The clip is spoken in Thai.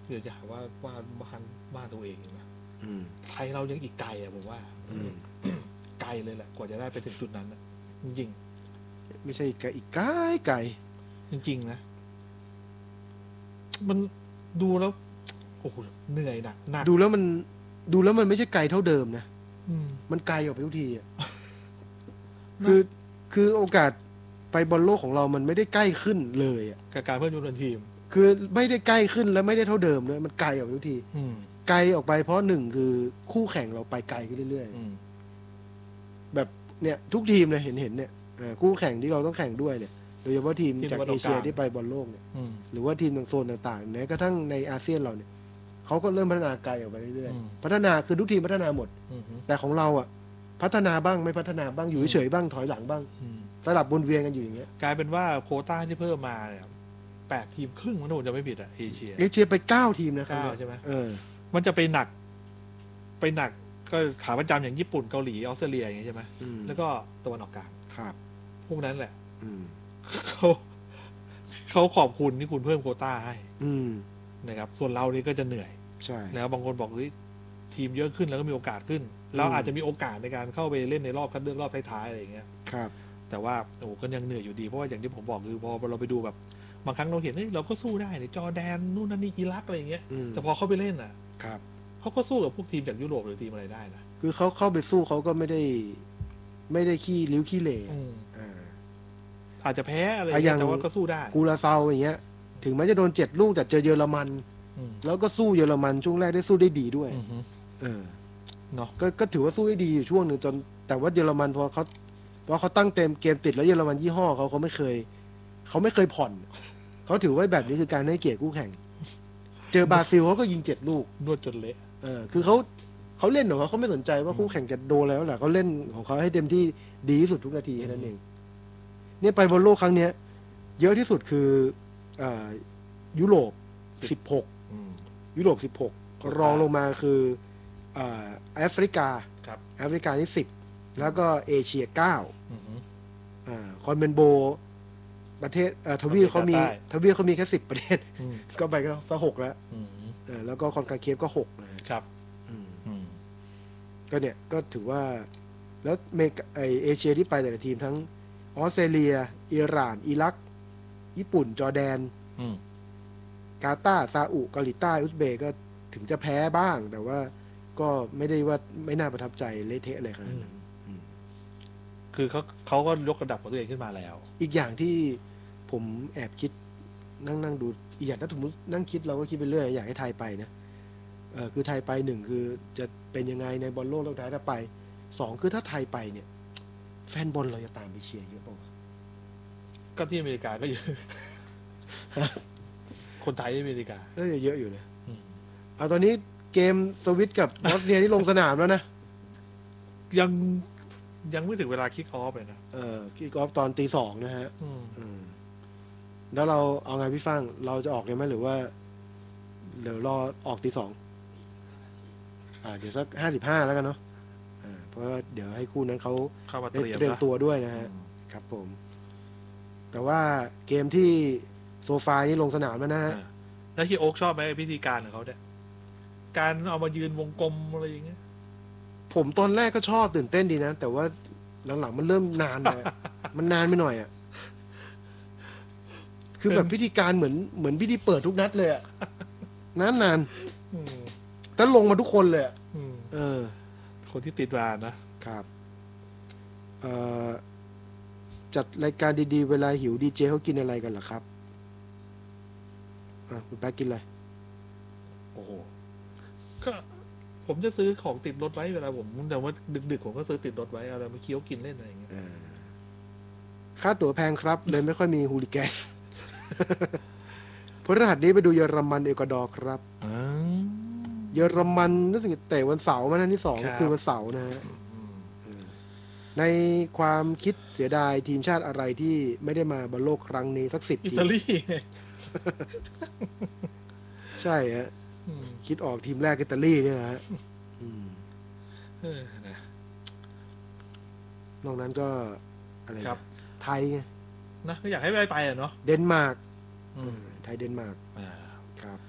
เดี๋ยวจะหาว่าบ้านตัวเองนะไทยเรายังอีกไกลอ่ะผมว่าไกลเลยแหละกว่าจะได้ไปถึงจุดนั้นนะจริงๆไม่ใช่ไกลอีกไกลจริงๆนะมันดูแล้วโอ้โหเหนื่อยหนักดูแล้วมันไม่ใช่ไกลเท่าเดิมนะมันไกลออกไปทุกทีอ่ะคือโอกาสไปบอลโลกของเรามันไม่ได้ใกล้ขึ้นเลยอ่ะกับการเพิ่มจำนวนทีมคือไม่ได้ใกล้ขึ้นและไม่ได้เท่าเดิมเลยมันไกลออกไปทุกทีไกลออกไปเพราะหนึ่งคือคู่แข่งเราไปไกลขึ้นเรื่อยๆแบบเนี่ยทุกทีมเลยเห็นเนี่ยคู่แข่งที่เราต้องแข่งด้วยเนี่ยโดยเฉพาะทีมจากเอเชียที่ไปบอลโลกเนี่ยหรือว่าทีมโซนต่างๆแม้กระทั่งในอาเซียนเราเนี่ยเขาก็เริ่มพัฒนาไกลออกไปเรื่อยๆพัฒนาคือทุกทีมพัฒนาหมดแต่ของเราอ่ะพัฒนาบ้างไม่พัฒนาบ้างอยู่เฉยๆบ้างถอยหลังบ้างสลับวนเวียนกันอยู่อย่างเงี้ยกลายเป็นว่าโควต้าที่เพิ่มมาเนี่ย8 ทีมครึ่งมันโดนจะไม่ผิดอ่ะเอเชียไป9 ทีมนะครับ 9ใช่ไหมมันจะไปหนักก็ขาประจำอย่างญี่ปุ่นเกาหลีออสเตรเลียอย่างเงี้ยใช่ไหมแล้วก็ตะวันออกกลางครับพวกนั้นแหละเขาขอบคุณที่คุณเพิ่มโควต้าให้นะครับส่วนเรานี่ก็จะเหนื่อยใช่แล้วบางคนบอกทีมเยอะขึ้นแล้วก็มีโอกาสขึ้นเราอาจจะมีโอกาสในการเข้าไปเล่นในรอบคัดเลือกรอบท้ายๆอะไรอย่างเงี้ยครับแต่ว่าโอ้ก็ยังเหนื่อยอยู่ดีเพราะว่าอย่างที่ผมบอกคือพอเราไปดูแบบบางครั้งเราเห็นเราก็สู้ได้ในจอร์แดนนู่นนั่นนี่อิรักอะไรอย่างเงี้ยแต่พอเขาไปเล่นอ่ะครับเขาก็สู้กับพวกทีมจากยุโรปหรือทีมอะไรได้นะคือเขาเข้าไปสู้เขาก็ไม่ได้ขี้ริ้วขี้เหร่อาจจะแพ้อะไรแต่ว่าก็สู้ได้กูราเซาอย่างเงี้ยถึงแม้จะโดน7 ลูกแต่เจอเยอรมันแล้วก็สู้เยอรมันช่วงแรกได้สู้ได้ดีด้วยเนาะก็ถือว่าสู้ได้ดีอยู่ช่วงหนึ่งจนแต่ว่าเยอรมันพอเขาตั้งเต็มเกมติดแล้วเยอรมันยี่ห้อเขาไม่เคยผ่อนเขาถือว่าแบบนี้คือการให้เกียรติคู่แข่งเจอบราซิลเขาก็ยิง7 ลูกนวดจนเละคือเขาเล่นของเขาไม่สนใจว่าคู่แข่งจะโดนแล้วแหละเขาเล่นของเขาให้เต็มที่ดีที่สุดทุกนาทีแค่นั้นเองเนี่ยไปบอลโลกครั้งเนี้ยเยอะที่สุดคือยุโรป16ยุโรป16รองลงมาคือแอฟริกานี่10แล้วก็เอเชีย9คอนเมนโบประเทศทวีปเขามีแค่10 ประเทศก็ไปก็ซะ6แล้วก็คอนคาเคฟก็6 นะครับก็เนี่ยก็ถือว่าแล้วเอเชียที่ไปแต่ละทีมทั้งออสเตรเลียอิหร่านอิรักญี่ปุ่นจอร์แดนกาตาร์ซาอุเกาหลีใต้อุซเบย์ก็ถึงจะแพ้บ้างแต่ว่าก็ไม่ได้ว่าไม่น่าประทับใจเละเทะอะไรขนาดนั้นคือเขาก็ยกระดับของตัวเองขึ้นมาแล้วอีกอย่างที่ผมแอบคิดนั่งดูอีกอย่างถ้าสมมตินั่งคิดเราก็คิดไปเรื่อยอยากให้ไทยไปนะคือไทยไป1คือจะเป็นยังไงในบอลโลกรอบท้ายถ้าไป2คือถ้าไทยไปเนี่ยแฟนบอลเราจะตามไปเชียร์เยอะป่าวก็ที่อเมริกาก็เยอะคนไทยที่อเมริกาก็เยอะอยู่นะตอนนี้เกมสวิตกับบอสเนียที่ลงสนามแล้วนะยังไม่ถึงเวลาคิกออฟเลยนะคิกออฟตอนตี 2นะฮะแล้วเราเอาไงพี่ฟังเราจะออกเลยไหมหรือว่าเดี๋ยวรอออกตี 2เดี๋ยวสัก55แล้วกันเนาะเพราะเดี๋ยวให้คู่นั้นเขาเตรียมตัวด้วยนะฮะครับผมแต่ว่าเกมที่โซฟานี่ลงสนามแล้วนะฮะแล้วที่โอ๊กชอบไหมพิธีการของเขาเนี่ยการเอามายืนวงกลมอะไรอย่างเงี้ยผมตอนแรกก็ชอบตื่นเต้นดีนะแต่ว่าหลังๆมันเริ่มนานเลยมันนานไปหน่อยอ่ะคือแบบพิธีการเหมือนพิธีเปิดทุกนัดเลยอ่ะนานแต่ลงมาทุกคนเลยคนที่ติดวานนะครับจัดรายการดีๆเวลาหิวดีเจเขากินอะไรกันล่ะครับคุณแป๊กกินอะไรโอ้โหก็ผมจะซื้อของติดรถไว้เวลาผมแต่ว่าดึกๆผมก็ซื้อติดรถไว้อะไรมาเคี้ยวกินเล่นอะไรอย่างเงี้ยค่าตั๋วแพงครับเลยไม่ค่อยมีฮูลิแกนพฤหัสนี้ไปดูเยอรมันเอกวาดอร์ครับเยอรมันรู้สึกเตะวันเสาร์มาที่2คือวันเสาร์นะฮะในความคิดเสียดายทีมชาติอะไรที่ไม่ได้มาบอลโลกครั้งนี้สัก10 ทีมอิตาลีใช่ฮะคิดออกทีมแรกอิตาลีนี่นะฮะนอกนั้นก็อะไรไทยไงนะก็อยากให้ไปเนาะเดนมาร์กไทยเดนมาร์กครับ